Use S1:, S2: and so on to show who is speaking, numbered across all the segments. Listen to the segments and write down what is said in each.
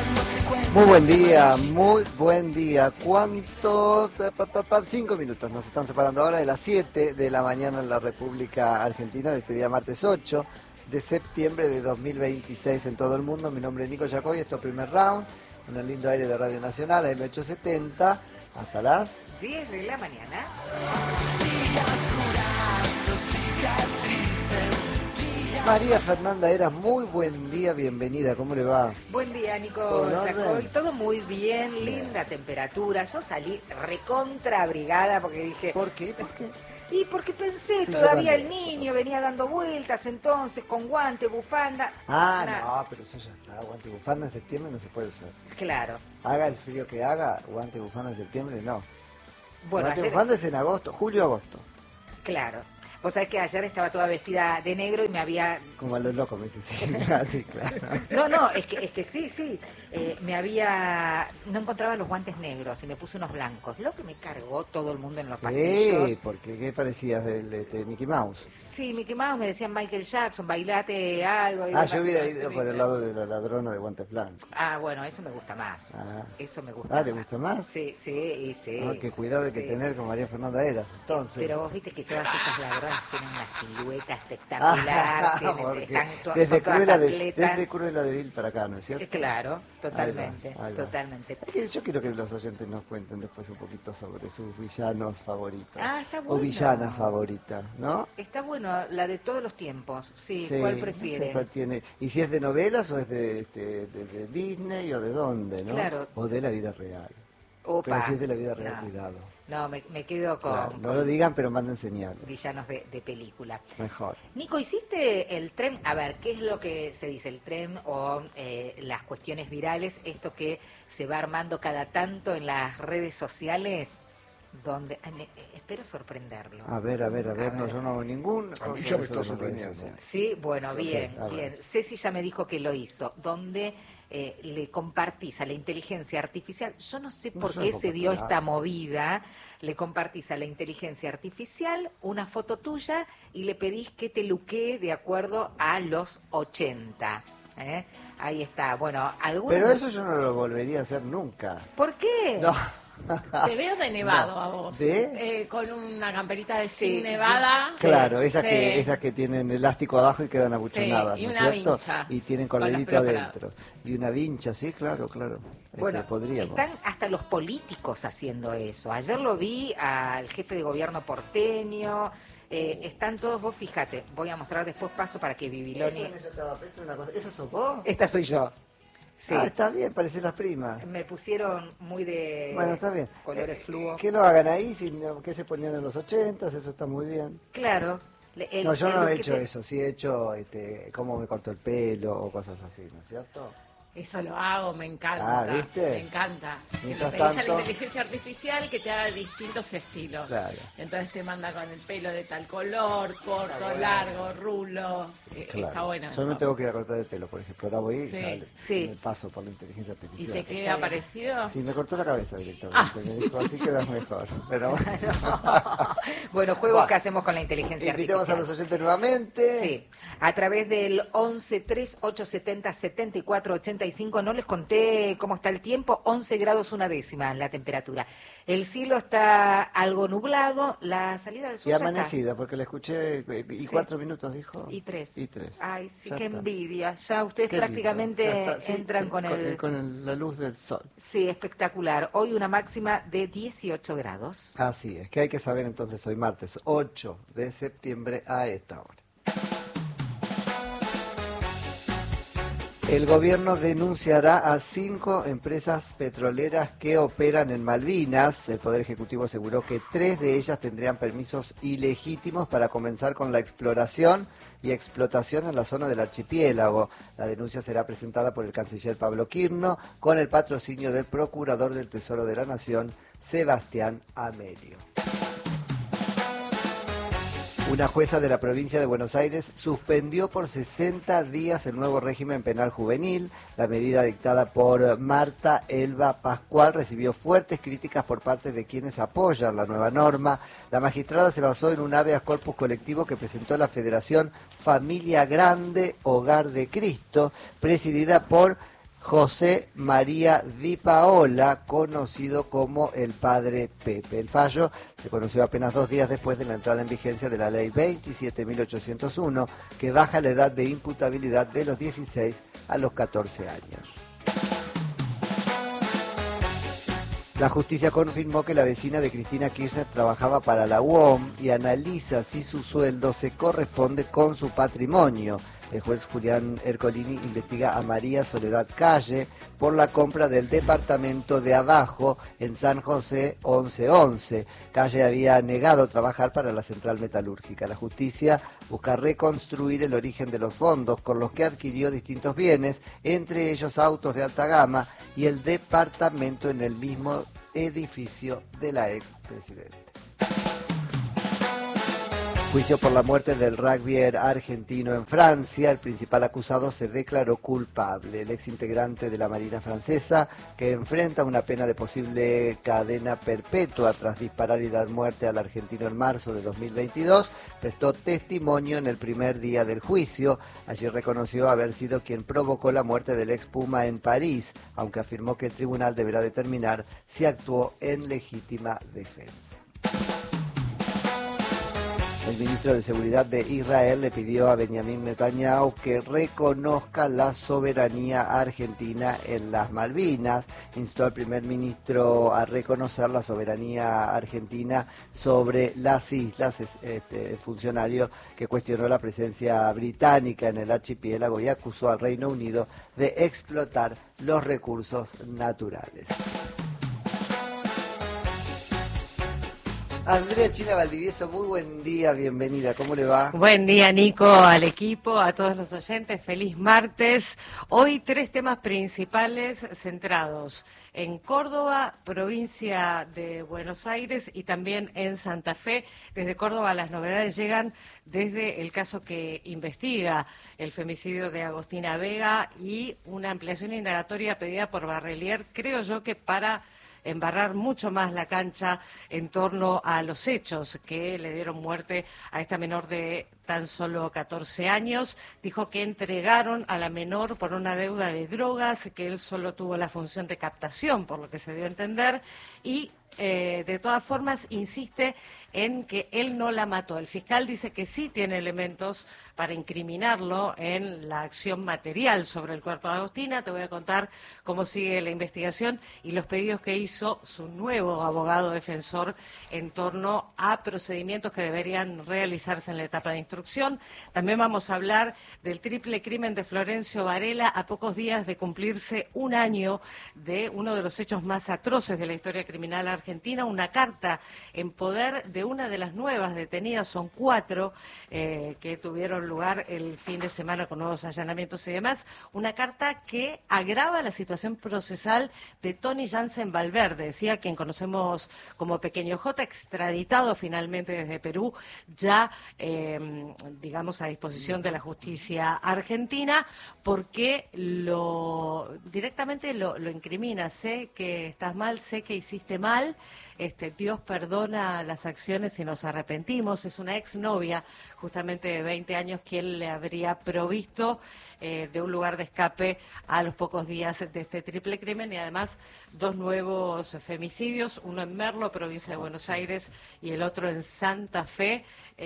S1: Muy buen día, muy buen día. ¿Cuánto? 5 minutos nos están separando ahora de las 7 de la mañana en la República Argentina, de este día martes 8 de septiembre de 2026 en todo el mundo. Mi nombre es Nico Yacoy, esto es Primer Round, en el lindo aire de Radio Nacional, AM870, hasta las
S2: 10 de la mañana.
S1: María Fernanda Eras, muy buen día, bienvenida, ¿cómo le va?
S2: Buen día, Nico
S1: ¿Todo en
S2: Yacoy.
S1: orden?
S2: Todo muy bien, linda temperatura. Yo salí recontra abrigada porque dije...
S1: ¿Por qué? ¿Por qué?
S2: Y porque pensé,
S1: Sí,
S2: todavía
S1: yo
S2: el
S1: también.
S2: niño venía dando vueltas entonces, con guante, bufanda. Nada.
S1: No, pero eso ya está, guante y bufanda en septiembre no se puede usar.
S2: Claro.
S1: Haga el frío que haga, guante y bufanda en septiembre no.
S2: Bueno,
S1: Guante y
S2: ayer...
S1: bufanda es en agosto, julio-agosto.
S2: Claro. Vos sabés que ayer estaba toda vestida de negro y me había...
S1: Como a los locos, me dice, sí, sí, claro.
S2: No, es que sí. Me había... No encontraba los guantes negros y me puse unos blancos. Lo que me cargó todo el mundo en los pasillos.
S1: Sí, porque ¿qué parecías de Mickey Mouse?
S2: Sí, Mickey Mouse, me decían Michael Jackson, bailate algo. Y
S1: Ah,
S2: demás.
S1: yo hubiera ido por el lado de la ladrona de guantes blancos.
S2: Ah, bueno, eso me gusta más.
S1: Ah.
S2: Eso me gusta más.
S1: ¿te gusta más?
S2: Sí, y sí.
S1: Ah, qué cuidado hay que
S2: Sí.
S1: tener con María Fernanda Eras, entonces.
S2: Pero vos viste que todas esas ladronas tienen una silueta espectacular,
S1: Porque
S2: son
S1: desde
S2: todas atletas.
S1: desde Cruella de Vil para acá, ¿no es cierto?
S2: Claro, totalmente,
S1: Ahí va.
S2: totalmente.
S1: Es que yo quiero que los oyentes nos cuenten después un poquito sobre sus villanos favoritos.
S2: Ah, está
S1: O
S2: bueno.
S1: villana favorita, ¿no?
S2: Está bueno, la de todos los tiempos, sí,
S1: Sí,
S2: ¿cuál
S1: no
S2: prefiere?
S1: sé cuál tiene. Y si es de novelas o es de Disney o de dónde, ¿no?
S2: Claro.
S1: O de la vida real.
S2: Opa.
S1: Pero si es de la vida real,
S2: No.
S1: cuidado.
S2: No, me quedo con,
S1: Claro, no
S2: con
S1: lo digan, pero manden señales.
S2: villanos de película.
S1: Mejor.
S2: Nico, ¿hiciste el tren? A ver, ¿qué es lo que se dice? ¿El tren o las cuestiones virales? Esto que se va armando cada tanto en las redes sociales, donde... espero sorprenderlo.
S1: A ver, no, yo no hago ningún.
S3: A mí ya me está sorprendiendo.
S2: Sí, bueno, bien,
S1: a ver.
S2: bien. Ceci ya me dijo que lo hizo, donde le compartís a la inteligencia artificial, yo no sé
S1: No
S2: por
S1: sé
S2: qué
S1: por
S2: se
S1: qué
S2: dio
S1: nada.
S2: esta movida, le compartís a la inteligencia artificial una foto tuya y le pedís que te luquee de acuerdo a los 80. ¿Eh? Ahí está, bueno, algunos...
S1: Pero eso yo no lo volvería a hacer nunca.
S2: ¿Por qué?
S1: No.
S4: Te veo de nevado
S1: No.
S4: a vos.
S1: ¿De?
S4: Con una camperita de
S2: Sí,
S4: sin nevada.
S1: Claro, esas
S4: Sí.
S1: esas que tienen elástico abajo y quedan abuchonadas,
S4: Sí, y
S1: ¿no es
S4: una
S1: cierto?
S4: vincha.
S1: Y tienen
S4: Con los
S1: corderito
S4: pelos
S1: adentro. Y una vincha, sí, claro.
S2: Bueno,
S1: podríamos.
S2: están hasta los políticos haciendo eso. Ayer lo vi al jefe de gobierno porteño, están todos, vos fíjate, voy a mostrar después paso para que Bibiloni...
S1: ¿Eso sos vos?
S2: Esta soy yo. Sí.
S1: Ah, está bien, parecen las primas.
S2: Me pusieron muy de
S1: Bueno, está bien.
S2: colores fluo.
S1: Que lo hagan ahí, que se ponían en los 80, eso está muy bien.
S2: Claro.
S1: No, yo no he hecho
S2: lookete-
S1: eso, sí he hecho cómo me corto el pelo o cosas así, ¿no es cierto?
S4: Eso lo hago, me encanta.
S1: Ah, ¿viste?
S4: Me encanta. Que le
S1: Mientras
S4: pedís a
S1: tanto-
S4: la inteligencia artificial que te haga distintos estilos.
S1: Claro.
S4: Entonces te manda con el pelo de tal color, corto,
S2: bueno.
S4: largo, rulos.
S1: Claro.
S4: Está bueno
S1: Yo me
S4: eso.
S1: tengo que ir a cortar el pelo, por ejemplo. Ahora voy y
S4: Sí,
S1: ya
S2: sí.
S1: me paso por la inteligencia
S4: ¿Y
S1: artificial.
S4: te queda parecido?
S1: Sí, me cortó la cabeza directamente. Me dijo, así quedas mejor. Pero bueno.
S2: Bueno, juegos
S1: Bueno.
S2: que hacemos con la inteligencia
S1: Invitemos a
S2: artificial.
S1: los oyentes nuevamente.
S2: Sí, a través del 11-3870-7485, no les conté cómo está el tiempo, 11 grados una décima la temperatura. El cielo está algo nublado, la salida del sol
S1: Y
S2: ya está.
S1: amanecida, porque la escuché, y
S2: Sí.
S1: 4 minutos dijo.
S2: Y 3.
S1: Y 3.
S2: Ay, sí,
S1: Ya
S2: qué
S1: está.
S2: envidia. Ya ustedes
S1: Qué lindo.
S2: prácticamente
S1: Ya está, sí,
S2: entran con el...
S1: la luz del sol.
S2: Sí, espectacular. Hoy una máxima de 18 grados.
S1: Así es, que hay que saber entonces hoy martes 8 de septiembre a esta hora. El gobierno denunciará a 5 empresas petroleras que operan en Malvinas. El Poder Ejecutivo aseguró que 3 de ellas tendrían permisos ilegítimos para comenzar con la exploración y explotación en la zona del archipiélago. La denuncia será presentada por el canciller Pablo Quirno con el patrocinio del Procurador del Tesoro de la Nación, Sebastián Amelio. Una jueza de la provincia de Buenos Aires suspendió por 60 días el nuevo régimen penal juvenil. La medida dictada por Marta Elba Pascual recibió fuertes críticas por parte de quienes apoyan la nueva norma. La magistrada se basó en un habeas corpus colectivo que presentó la Federación Familia Grande Hogar de Cristo, presidida por José María Di Paola, conocido como el Padre Pepe. El fallo se conoció apenas 2 días después de la entrada en vigencia de la Ley 27.801, que baja la edad de imputabilidad de los 16 a los 14 años. La justicia confirmó que la vecina de Cristina Kirchner trabajaba para la UOM y analiza si su sueldo se corresponde con su patrimonio. El juez Julián Ercolini investiga a María Soledad Calle por la compra del departamento de abajo en San José 1111. Calle había negado trabajar para la central metalúrgica. La justicia busca reconstruir el origen de los fondos con los que adquirió distintos bienes, entre ellos autos de alta gama y el departamento en el mismo edificio de la expresidenta. Juicio por la muerte del rugbyer argentino en Francia. El principal acusado se declaró culpable. El exintegrante de la Marina francesa, que enfrenta una pena de posible cadena perpetua tras disparar y dar muerte al argentino en marzo de 2022, prestó testimonio en el primer día del juicio. Allí reconoció haber sido quien provocó la muerte del ex Puma en París, aunque afirmó que el tribunal deberá determinar si actuó en legítima defensa. El ministro de Seguridad de Israel le pidió a Benjamín Netanyahu que reconozca la soberanía argentina en las Malvinas. Instó al primer ministro a reconocer la soberanía argentina sobre las islas. El funcionario que cuestionó la presencia británica en el archipiélago y acusó al Reino Unido de explotar los recursos naturales. Andrea China Valdivieso, muy buen día, bienvenida, ¿cómo le va?
S3: Buen día, Nico, al equipo, a todos los oyentes, feliz martes. Hoy 3 temas principales centrados en Córdoba, provincia de Buenos Aires y también en Santa Fe. Desde Córdoba las novedades llegan desde el caso que investiga el femicidio de Agostina Vega y una ampliación indagatoria pedida por Barrelier, creo yo que para embarrar mucho más la cancha en torno a los hechos que le dieron muerte a esta menor de tan solo 14 años. Dijo que entregaron a la menor por una deuda de drogas, que él solo tuvo la función de captación, por lo que se dio a entender, y de todas formas insiste en que él no la mató. El fiscal dice que sí tiene elementos para incriminarlo en la acción material sobre el cuerpo de Agostina. Te voy a contar cómo sigue la investigación y los pedidos que hizo su nuevo abogado defensor en torno a procedimientos que deberían realizarse en la etapa de instrucción. También vamos a hablar del triple crimen de Florencio Varela a pocos días de cumplirse 1 año de uno de los hechos más atroces de la historia criminal argentina, una carta en poder de una de las nuevas detenidas, son 4 que tuvieron lugar el fin de semana con nuevos allanamientos y demás, una carta que agrava la situación procesal de Tony Jansen Valverde, decía quien conocemos como Pequeño J, extraditado finalmente desde Perú, ya digamos a disposición de la justicia argentina, porque directamente lo incrimina. Sé que estás mal, sé que hiciste mal, Dios perdona las acciones y nos arrepentimos. Es una exnovia, justamente de 20 años, quien le habría provisto de un lugar de escape a los pocos días de este triple crimen, y además 2 nuevos femicidios, uno en Merlo, provincia de Buenos Aires, y el otro en Santa Fe.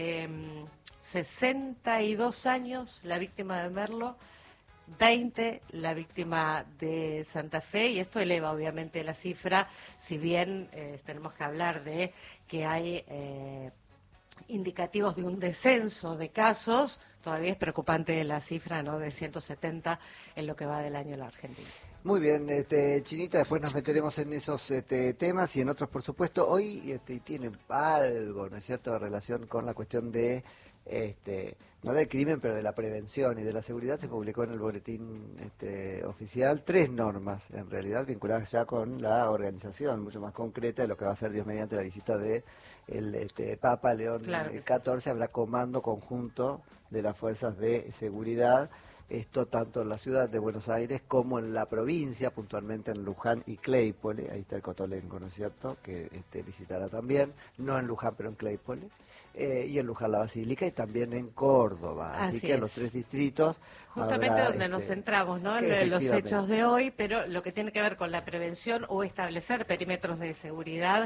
S3: 62 años la víctima de Merlo, 20 la víctima de Santa Fe, y esto eleva obviamente la cifra, si bien tenemos que hablar de que hay indicativos de un descenso de casos. Todavía es preocupante la cifra, ¿no?, de 170 en lo que va del año en la Argentina.
S1: Muy bien, Chinita, después nos meteremos en esos temas y en otros, por supuesto. Hoy tiene algo, ¿no es cierto?, de relación con la cuestión de, no del crimen, pero de la prevención y de la seguridad. Se publicó en el boletín oficial 3 normas, en realidad, vinculadas ya con la organización, mucho más concreta de lo que va a ser, Dios mediante, la visita de el Papa León XIV. Habrá comando conjunto de las fuerzas de seguridad. esto tanto en la ciudad de Buenos Aires como en la provincia, puntualmente en Luján y Claypole. Ahí está el Cotolengo, ¿no es cierto?, que visitará también, no en Luján pero en Claypole, y en Luján la Basílica, y también en Córdoba. Así que en los 3 distritos
S3: justamente
S1: habrá,
S3: donde nos centramos, ¿no? En los hechos de hoy, pero lo que tiene que ver con la prevención o establecer perímetros de seguridad,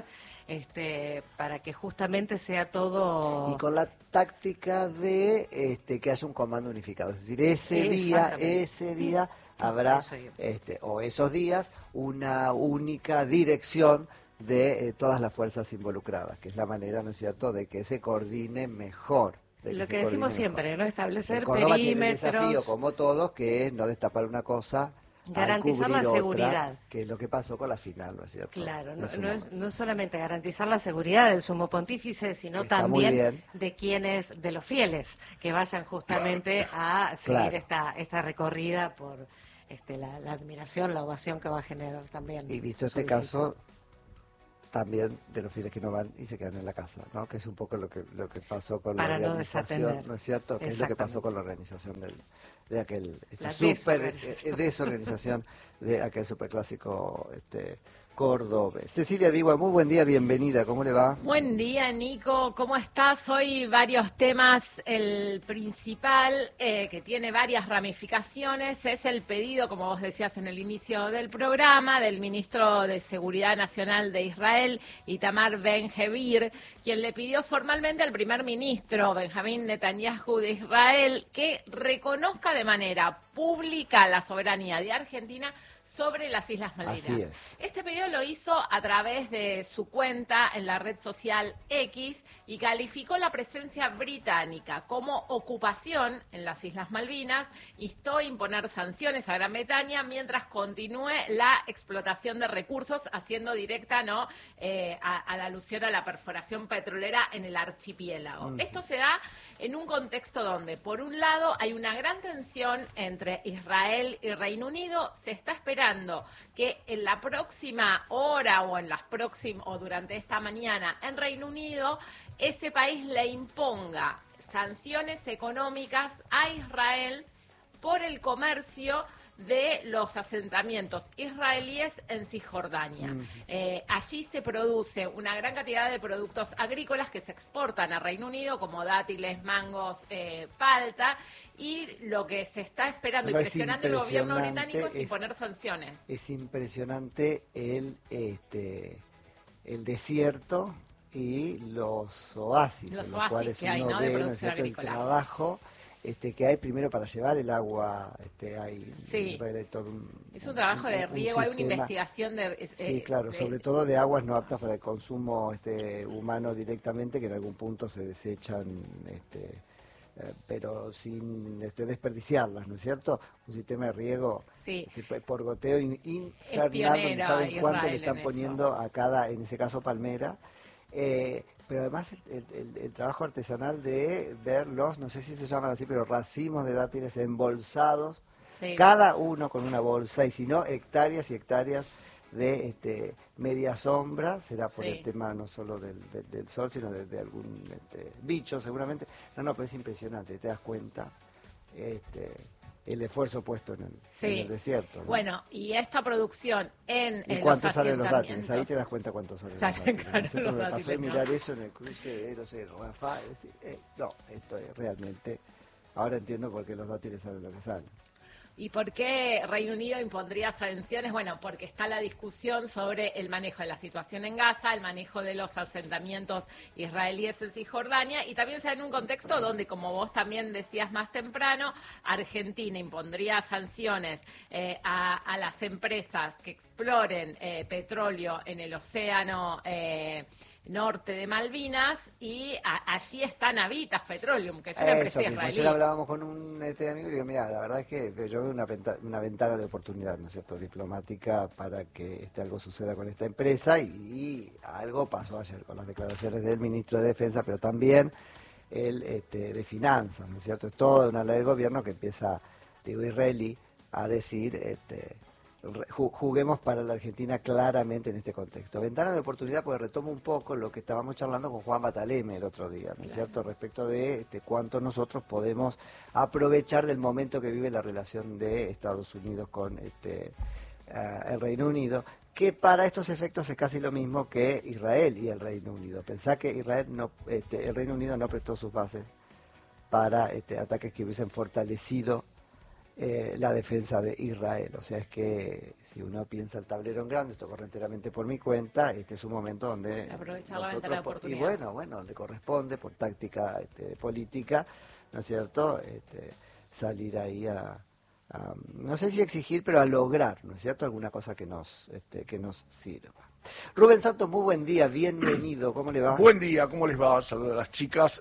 S3: para que justamente sea todo...
S1: Y con la táctica de que haya un comando unificado, es decir, ese día habrá, o esos días, una única dirección de todas las fuerzas involucradas, que es la manera, ¿no es cierto?, de que se coordine mejor.
S3: Lo que decimos siempre, ¿no? Establecer
S1: Córdoba
S3: perímetros.
S1: tiene el desafío, como todos, que es no destapar una cosa,
S3: garantizar la seguridad,
S1: otra, que es lo que pasó con la final, ¿no es cierto?
S3: Claro, no es solamente garantizar la seguridad del sumo pontífice, sino también de los fieles que vayan justamente a seguir esta recorrida por la admiración, la ovación que va a generar también.
S1: Y visto este caso, también de los fieles que no van y se quedan en la casa, ¿no? Que es un poco lo que pasó con la organización, ¿no es cierto? Que es lo que pasó con la organización de aquel desorganización de aquel superclásico cordobés. Cecilia Digua, muy buen día, bienvenida, ¿cómo le va?
S4: Buen día, Nico, ¿cómo estás? Hoy varios temas. El principal, que tiene varias ramificaciones, es el pedido, como vos decías en el inicio del programa, del ministro de Seguridad Nacional de Israel, Itamar Ben-Gvir, quien le pidió formalmente al primer ministro, Benjamín Netanyahu de Israel, que reconozca de manera pública la soberanía de Argentina sobre las Islas Malvinas.
S1: Así es.
S4: Este pedido lo hizo a través de su cuenta en la red social X y calificó la presencia británica como ocupación en las Islas Malvinas, instó a imponer sanciones a Gran Bretaña mientras continúe la explotación de recursos, haciendo directa a la alusión a la perforación petrolera en el archipiélago. Esto se da en un contexto donde, por un lado, hay una gran tensión entre Israel y Reino Unido. Se está esperando que en la próxima hora o durante esta mañana en Reino Unido ese país le imponga sanciones económicas a Israel por el comercio de los asentamientos israelíes en Cisjordania. Allí se produce una gran cantidad de productos agrícolas que se exportan a Reino Unido, como dátiles, mangos, palta, y lo que se está esperando y presionando el gobierno británico es imponer sanciones.
S1: Es impresionante el desierto y los oasis,
S4: los
S1: en los
S4: oasis
S1: cuales
S4: que hay,
S1: uno
S4: ¿no?,
S1: ve,
S4: de producción
S1: el
S4: agrícola.
S1: trabajo que hay primero para llevar el agua, hay todo
S4: es un trabajo de riego, hay una
S1: sistema,
S4: investigación
S1: sí, claro, sobre todo de aguas no aptas para el consumo humano directamente, que en algún punto se desechan, pero sin desperdiciarlas, ¿no es cierto? Un sistema de riego por goteo infernal, no saben cuánto le están poniendo a cada, en ese caso palmera. Pero además el trabajo artesanal de ver no sé si se llaman así, pero racimos de dátiles embolsados, cada uno con una bolsa, y si no, hectáreas y hectáreas de media sombra, será por el tema no solo del sol, sino de algún bicho seguramente. No, pero es impresionante, te das cuenta. El esfuerzo puesto en el desierto, ¿no?
S4: Bueno, y esta producción
S1: ¿Y cuánto salen los dátiles? Ahí te das cuenta cuánto salen los dátiles.
S4: Los
S1: me
S4: dátiles,
S1: pasó a mirar eso en el cruce de Rafah, no, esto es realmente... Ahora entiendo por qué los dátiles salen lo que salen.
S4: ¿Y por qué Reino Unido impondría sanciones? Bueno, porque está la discusión sobre el manejo de la situación en Gaza, el manejo de los asentamientos israelíes en Cisjordania, y también se da en un contexto donde, como vos también decías más temprano, Argentina impondría sanciones a las empresas que exploren petróleo en el océano norte de Malvinas, y allí está Navitas Petroleum, que es una empresa israelí.
S1: Ayer hablábamos con un amigo y digo, mira, la verdad es que yo veo una ventana de oportunidad, ¿no es cierto?, diplomática, para que algo suceda con esta empresa, y algo pasó ayer con las declaraciones del ministro de Defensa, pero también el de Finanzas, ¿no es cierto? Es toda una ley del gobierno que empieza, israelí, a decir... juguemos para la Argentina claramente en este contexto. Ventana de oportunidad, porque retomo un poco lo que estábamos charlando con Juan Bataleme el otro día, ¿no es cierto?, respecto de cuánto nosotros podemos aprovechar del momento que vive la relación de Estados Unidos con el Reino Unido, que para estos efectos es casi lo mismo que Israel y el Reino Unido. Pensá que el Reino Unido no prestó sus bases para ataques que hubiesen fortalecido la defensa de Israel. O sea, es que si uno piensa el tablero en grande, esto corre enteramente por mi cuenta, este es un momento donde
S4: aprovechar la ventana de oportunidad.
S1: Y bueno, donde corresponde, por táctica política, ¿no es cierto?, salir ahí no sé si exigir, pero a lograr, ¿no es cierto?, alguna cosa que nos sirva. Rubén Santos, muy buen día, bienvenido, ¿cómo le va?
S5: Buen día, ¿cómo les va? Saludos a las chicas.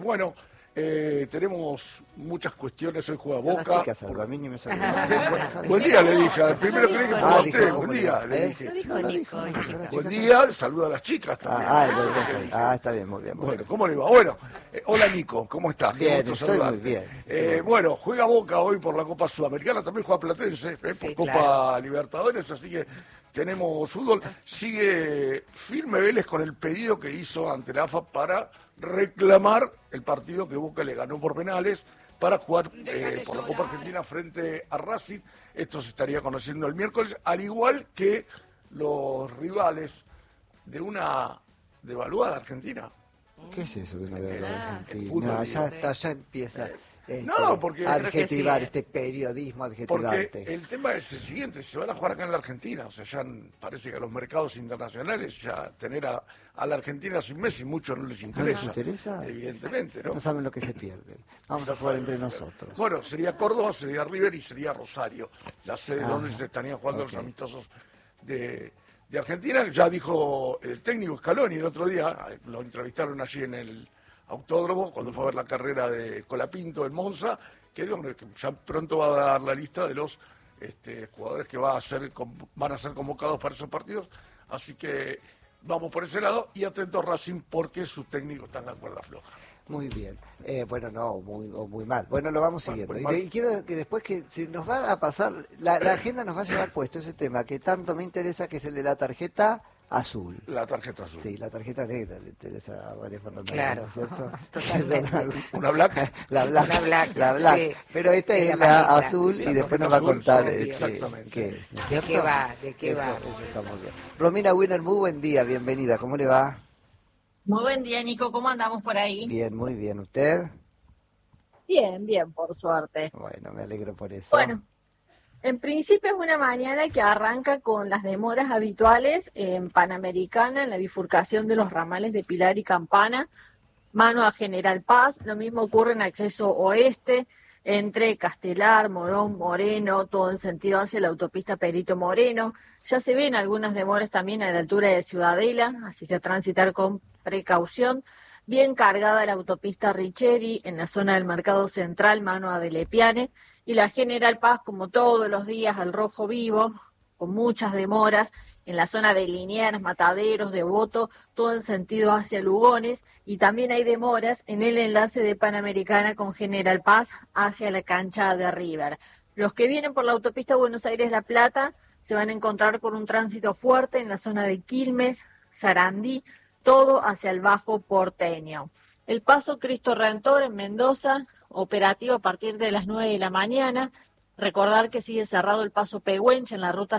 S5: Tenemos muchas cuestiones, hoy juega Boca.
S1: A las chicas, a mí ni me salió.
S5: Buen día, le dije, primero que le dije a usted, buen día, le dije.
S3: Lo dijo Nico.
S5: Buen día, saluda a las chicas también.
S1: Está bien, muy bien.
S5: Bueno, ¿cómo le va? Bueno, hola Nico, ¿cómo estás?
S1: Bien, estoy muy bien.
S5: Bueno, juega Boca hoy por la Copa Sudamericana, también juega Platense, por Copa Libertadores, así que tenemos fútbol. Sigue firme Vélez con el pedido que hizo ante la AFA para reclamar el partido que Boca le ganó por penales para jugar por la Copa Argentina frente a Racing. Esto se estaría conociendo el miércoles, al igual que los rivales de una devaluada Argentina.
S1: ¿Qué es eso de una devaluada Argentina?
S5: Fútbol,
S1: ya empieza
S5: porque
S1: adjetivar este periodismo adjetivante.
S5: Porque el tema es el siguiente, se van a jugar acá en la Argentina, o sea, ya parece que a los mercados internacionales ya tener a la Argentina sin Messi mucho no les interesa.
S1: ¿No les interesa?
S5: Evidentemente, ¿no?
S1: No saben lo que se pierden. Vamos a jugar entre nosotros.
S5: Bueno, sería Córdoba, sería River y sería Rosario, la sede donde se estarían jugando los amistosos de Argentina. Ya dijo el técnico Scaloni el otro día, lo entrevistaron allí en el autódromo, cuando fue a ver la carrera de Colapinto en Monza, que ya pronto va a dar la lista de los jugadores que van a ser convocados para esos partidos, así que vamos por ese lado, y atento a Racing porque su técnico está en la cuerda floja.
S1: Muy bien. Muy mal. Bueno, lo vamos siguiendo. Y quiero que después que si nos va a pasar, la agenda nos va a llevar puesto ese tema que tanto me interesa, que es el de la tarjeta azul.
S5: La tarjeta azul.
S1: Sí, la tarjeta negra le interesa a María Fernanda.
S2: Claro,
S1: ¿cierto?
S5: ¿Una black?
S1: La black.
S2: Sí,
S1: pero esta es la azul y después nos va a contar qué es.
S2: ¿De qué va?
S1: Eso está muy bien. Romina Winner, muy buen día, bienvenida. ¿Cómo le va?
S6: Muy buen día, Nico. ¿Cómo andamos por ahí?
S1: Bien, muy bien. ¿Usted?
S6: Bien, por suerte.
S1: Bueno, me alegro por eso.
S6: Bueno, en principio es una mañana que arranca con las demoras habituales en Panamericana, en la bifurcación de los ramales de Pilar y Campana, mano a General Paz. Lo mismo ocurre en acceso oeste, entre Castelar, Morón, Moreno, todo en sentido hacia la autopista Perito Moreno. Ya se ven algunas demoras también a la altura de Ciudadela, así que a transitar con precaución. Bien cargada la autopista Richeri en la zona del Mercado Central, mano a Delepiane, y la General Paz, como todos los días, al rojo vivo, con muchas demoras en la zona de Liniers, Mataderos, Devoto, todo en sentido hacia Lugones, y también hay demoras en el enlace de Panamericana con General Paz hacia la cancha de River. Los que vienen por la autopista Buenos Aires-La Plata se van a encontrar con un tránsito fuerte en la zona de Quilmes, Sarandí, todo hacia el Bajo Porteño. El paso Cristo Redentor en Mendoza, operativo a partir de las 9 de la mañana. Recordar que sigue cerrado el paso Pehuenche en la ruta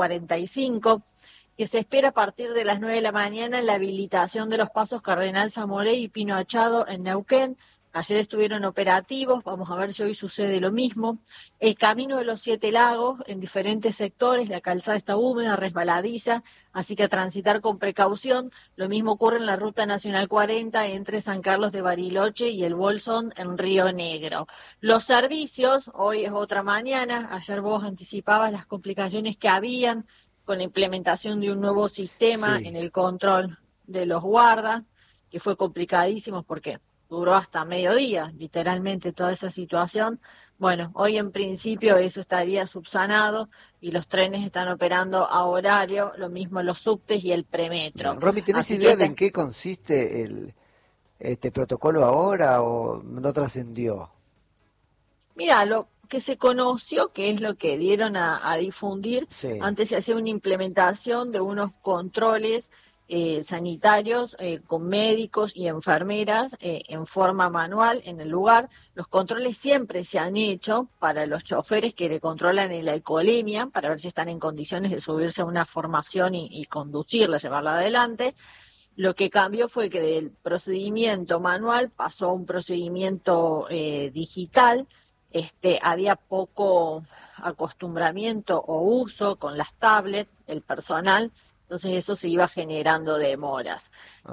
S6: 145, que se espera a partir de las 9 de la mañana la habilitación de los pasos Cardenal Zamoré y Pino Achado en Neuquén. Ayer estuvieron operativos, vamos a ver si hoy sucede lo mismo. El camino de los 7 lagos en diferentes sectores, la calzada está húmeda, resbaladiza, así que a transitar con precaución. Lo mismo ocurre en la Ruta Nacional 40 entre San Carlos de Bariloche y el Bolsón en Río Negro. Los servicios, hoy es otra mañana, ayer vos anticipabas las complicaciones que habían con la implementación de un nuevo sistema en el control de los guardas, que fue complicadísimo porque duró hasta mediodía, literalmente, toda esa situación. Bueno, hoy en principio eso estaría subsanado y los trenes están operando a horario, lo mismo los subtes y el premetro.
S1: Romy, ¿tenés idea de en qué consiste este protocolo ahora o no trascendió?
S6: Mira, que se conoció, que es lo que dieron a difundir,
S1: Sí.
S6: antes se hacía una implementación de unos controles sanitarios con médicos y enfermeras en forma manual en el lugar. Los controles siempre se han hecho para los choferes que le controlan en la alcoholemia, para ver si están en condiciones de subirse a una formación y conducirla, llevarla adelante. Lo que cambió fue que del procedimiento manual pasó a un procedimiento digital. Había poco acostumbramiento o uso con las tablets, el personal, entonces eso se iba generando demoras.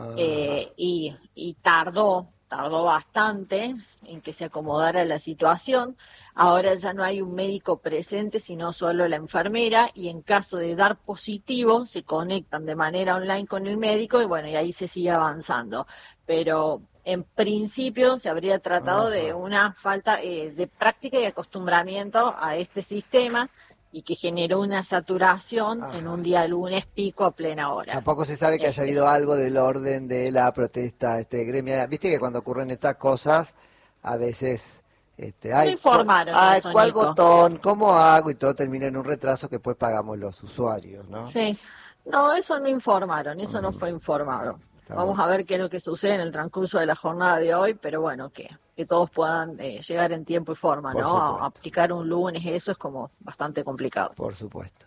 S6: Y tardó bastante en que se acomodara la situación. Ahora ya no hay un médico presente, sino solo la enfermera, y en caso de dar positivo se conectan de manera online con el médico y bueno, y ahí se sigue avanzando. Pero en principio se habría tratado de una falta de práctica y acostumbramiento a este sistema, y que generó una saturación en un día lunes pico a plena hora.
S1: Tampoco se sabe que haya habido algo del orden de la protesta gremial. Viste que cuando ocurren estas cosas, a veces...
S6: no informaron eso,
S1: ¿cuál
S6: Nico?
S1: botón? ¿Cómo hago? Y todo termina en un retraso que después pagamos los usuarios, ¿no?
S6: Sí. No, eso no informaron, eso no fue informado. Vamos a ver qué es lo que sucede en el transcurso de la jornada de hoy, pero bueno, que todos puedan llegar en tiempo y forma,
S1: Por
S6: ¿no?
S1: supuesto.
S6: A aplicar un lunes, eso es como bastante complicado.
S1: Por supuesto.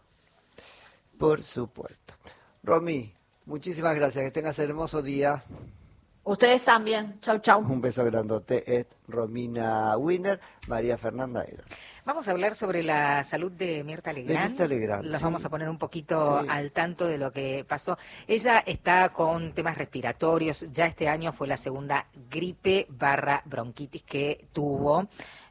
S1: Por supuesto. Romy, muchísimas gracias. Que tengas hermoso día.
S6: Ustedes también. Chau, chau.
S1: Un beso grandote. Es Romina Wiener, María Fernanda Edas.
S2: Vamos a hablar sobre la salud de Mirta Legrand.
S1: De Mirta Legrand,
S2: Los
S1: sí.
S2: vamos a poner un poquito
S1: Sí.
S2: al tanto de lo que pasó. Ella está con temas respiratorios. Ya este año fue la segunda gripe / bronquitis que tuvo.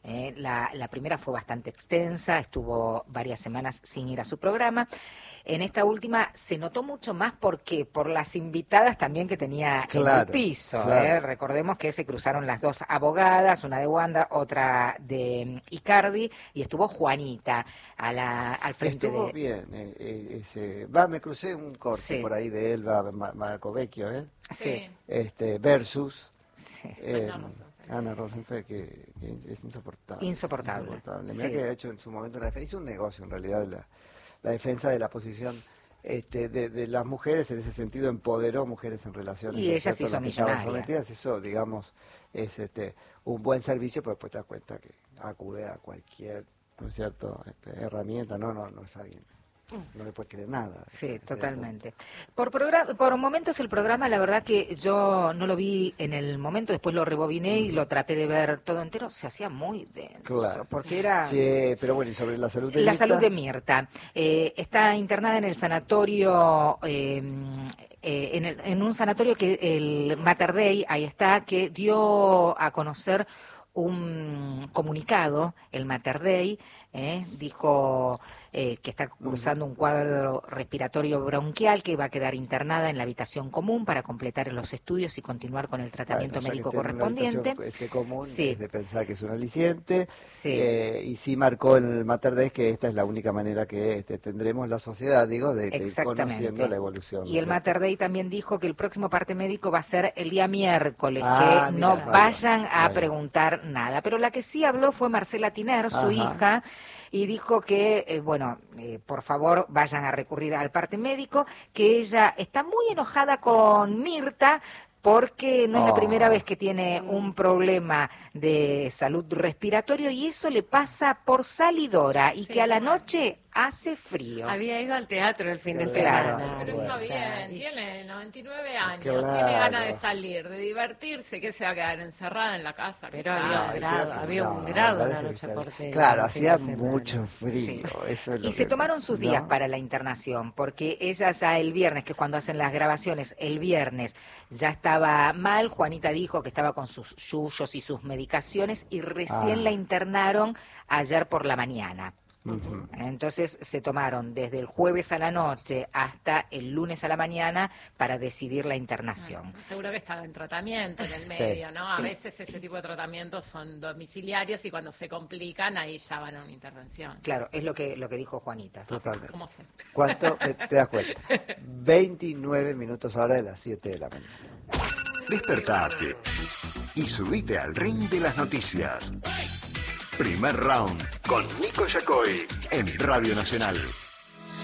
S2: La primera fue bastante extensa, estuvo varias semanas sin ir a su programa. En esta última se notó mucho más porque por las invitadas también que tenía en el
S1: Claro,
S2: piso.
S1: claro.
S2: Recordemos que se cruzaron las dos abogadas, una de Wanda, otra de Icardi, y estuvo Juanita al frente
S1: Estuvo
S2: de...
S1: bien. Me crucé un corte
S2: Sí.
S1: por ahí de Elba Marco Vecchio,
S2: Sí,
S1: versus
S2: sí.
S1: Ana Rosenfeld, que es insoportable.
S2: Insoportable.
S1: Mira
S2: Sí.
S1: que ha hecho en su momento una defensa, hizo un negocio en realidad la defensa de la posición de las mujeres, en ese sentido empoderó mujeres en relaciones.
S2: Y
S1: ¿no es
S2: ella se
S1: cierto?
S2: hizo
S1: Las que estaban
S2: millonaria.
S1: sometidas. Eso, digamos, es un buen servicio, pero después te das cuenta que acude a cualquier, ¿no es cierto?, herramienta, no es alguien. No le puedes creer nada.
S2: Sí,
S1: Ese es el
S2: totalmente. Por momentos el programa, la verdad que yo no lo vi en el momento, después lo rebobiné y lo traté de ver todo entero, se hacía muy denso,
S1: Claro.
S2: porque era...
S1: Sí, pero bueno, y sobre la salud de
S2: La
S1: Mirta?
S2: salud de Mirta. Está internada en el sanatorio, en un sanatorio que el Mater Dei, ahí está, que dio a conocer un comunicado, el Mater Dei, dijo que está cursando un cuadro respiratorio bronquial, que va a quedar internada en la habitación común para completar los estudios y continuar con el tratamiento
S1: Bueno, ya que
S2: médico
S1: esté en una
S2: correspondiente.
S1: habitación, común,
S2: Sí.
S1: es de pensar que es un aliciente.
S2: Sí.
S1: Y sí marcó en el Mater Dei que esta es la única manera que tendremos la sociedad, de ir
S2: Exactamente.
S1: conociendo la evolución.
S2: Y el Mater Dei también dijo que el próximo parte médico va a ser el día miércoles,
S1: Ah,
S2: que no
S1: mira,
S2: vayan a
S1: bueno.
S2: preguntar nada. Pero la que sí habló fue Marcela Tiner, su
S1: Ajá.
S2: hija, y dijo que, por favor, vayan a recurrir al parte médico, que ella está muy enojada con Mirta, porque no es la primera vez que tiene un problema de salud respiratorio y eso le pasa por salidora y
S4: Sí,
S2: que a la
S4: bueno.
S2: noche hace frío.
S3: Había ido al teatro el fin de
S2: Claro.
S3: semana.
S4: Pero
S1: Bueno.
S4: está bien, tiene 99 años,
S1: Claro.
S4: tiene ganas de salir, de divertirse, que se va a quedar encerrada en la casa.
S3: Pero
S4: quizás.
S3: había un
S1: Ay,
S3: grado,
S1: creo que
S3: había
S1: no,
S3: un
S1: me
S3: grado
S1: parece
S3: la
S1: que
S3: noche
S1: está-
S3: porteña.
S1: Claro,
S3: el fin de
S1: hacía
S3: semana.
S1: mucho frío.
S2: Sí.
S1: Eso es lo
S2: Y se
S1: que-
S2: tomaron sus días
S1: ¿no?
S2: para la internación, porque ella ya el viernes, que es cuando hacen las grabaciones, el viernes ya estaba mal, Juanita dijo que estaba con sus yuyos y sus medicaciones y recién la internaron ayer por la mañana.
S1: Ujú.
S2: Entonces se tomaron desde el jueves a la noche hasta el lunes a la mañana para decidir la internación.
S4: Seguro que estaba en tratamiento en el
S1: Sí,
S4: medio, ¿no? A
S2: sí.
S4: veces ese tipo de tratamientos son domiciliarios y cuando se complican ahí ya van a una intervención.
S2: Claro, es lo que dijo Juanita.
S1: Totalmente.
S4: ¿Cómo sé?
S1: ¿Cuánto? Te das cuenta. 29 minutos ahora de las 7 de la mañana.
S7: Despertate y subite al ring de las noticias. Primer Round con Nico Yacoy en Radio Nacional.